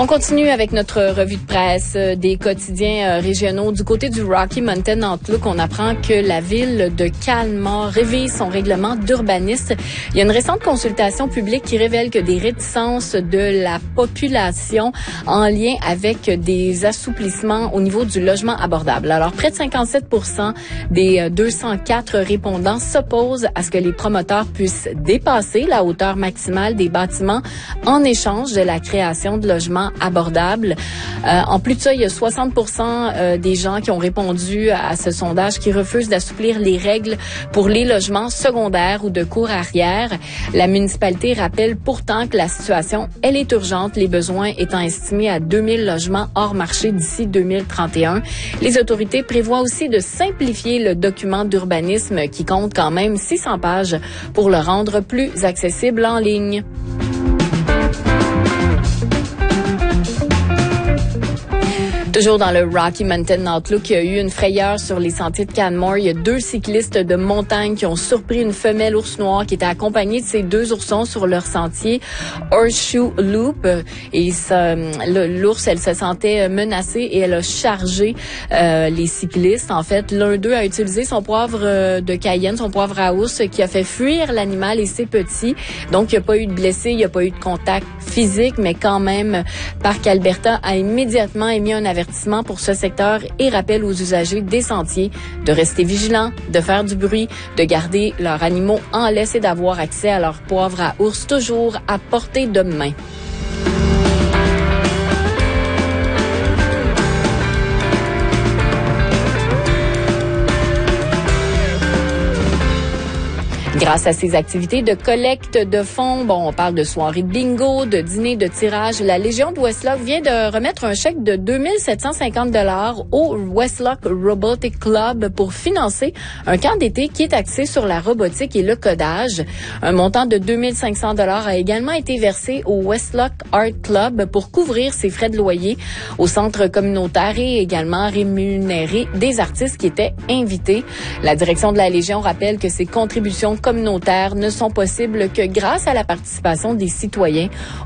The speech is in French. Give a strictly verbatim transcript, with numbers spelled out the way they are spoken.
On continue avec notre revue de presse des quotidiens régionaux. Du côté du Rocky Mountain Outlook, on apprend que la ville de Calmar révise son règlement d'urbanisme. Il y a une récente consultation publique qui révèle que des réticences de la population en lien avec des assouplissements au niveau du logement abordable. Alors, près de cinquante-sept pour cent des deux cent quatre répondants s'opposent à ce que les promoteurs puissent dépasser la hauteur maximale des bâtiments en échange de la création de logements abordables. Euh, en plus de ça, il y a soixante pour cent euh, des gens qui ont répondu à ce sondage qui refusent d'assouplir les règles pour les logements secondaires ou de cour arrière. La municipalité rappelle pourtant que la situation, elle est urgente, les besoins étant estimés à deux mille logements hors marché d'ici deux mille trente et un. Les autorités prévoient aussi de simplifier le document d'urbanisme qui compte quand même six cents pages pour le rendre plus accessible en ligne. Toujours dans le Rocky Mountain Outlook, il y a eu une frayeur sur les sentiers de Canmore. Il y a deux cyclistes de montagne qui ont surpris une femelle ours noir qui était accompagnée de ses deux oursons sur leur sentier Horseshoe Loop. Et ça, l'ours, elle se sentait menacée et elle a chargé euh, les cyclistes. En fait, l'un d'eux a utilisé son poivre de Cayenne, son poivre à ours, qui a fait fuir l'animal et ses petits. Donc, il n'y a pas eu de blessés, il n'y a pas eu de contact physique, mais quand même, Parc Alberta a immédiatement émis un avertissement pour ce secteur et rappelle aux usagers des sentiers de rester vigilants, de faire du bruit, de garder leurs animaux en laisse et d'avoir accès à leur poivre à ours toujours à portée de main. Grâce à ces activités de collecte de fonds, bon, on parle de soirées de bingo, de dîner, de tirage, la Légion de Westlock vient de remettre un chèque de deux mille sept cent cinquante dollars au Westlock Robotic Club pour financer un camp d'été qui est axé sur la robotique et le codage. Un montant de deux mille cinq cents dollars a également été versé au Westlock Art Club pour couvrir ses frais de loyer au centre communautaire et également rémunérer des artistes qui étaient invités. La direction de la Légion rappelle que ces contributions communautaires ne sont possibles que grâce à la participation des citoyens